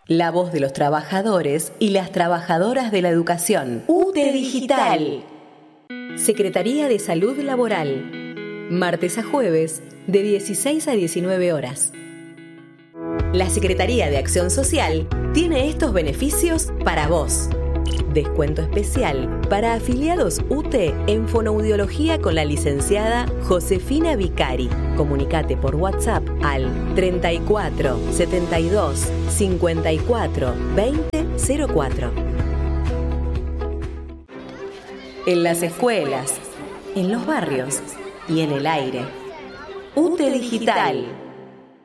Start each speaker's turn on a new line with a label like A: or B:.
A: La voz de los trabajadores y las trabajadoras de la educación. UTE Digital. Secretaría de Salud Laboral. Martes a jueves, de 16 a 19 horas. La Secretaría de Acción Social tiene estos beneficios para vos. Descuento especial para afiliados UTE en fonoaudiología con la licenciada Josefina Vicari. Comunicate por WhatsApp al 34 72 54 20 04. En las escuelas, en los barrios y en el aire. UTE Digital.